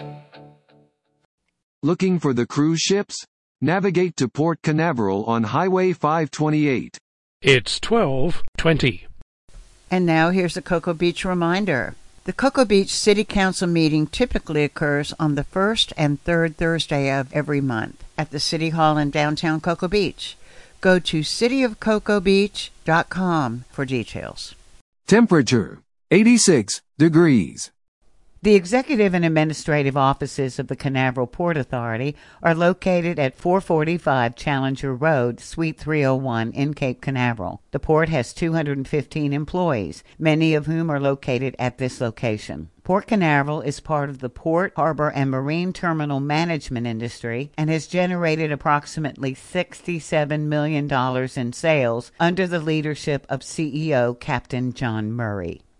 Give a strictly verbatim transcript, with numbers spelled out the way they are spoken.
Looking for the cruise ships? Navigate to Port Canaveral on Highway five twenty-eight. It's twelve twenty. And now here's a Cocoa Beach reminder. The Cocoa Beach City Council meeting typically occurs on the first and third Thursday of every month at the City Hall in downtown Cocoa Beach. Go to city of cocoa beach dot com for details. Temperature, eighty-six degrees. The executive and administrative offices of the Canaveral Port Authority are located at four forty-five Challenger Road, Suite three oh one in Cape Canaveral. The port has two hundred fifteen employees, many of whom are located at this location. Port Canaveral is part of the port, harbor, and marine terminal management industry and has generated approximately sixty-seven million dollars in sales under the leadership of C E O Captain John Murray.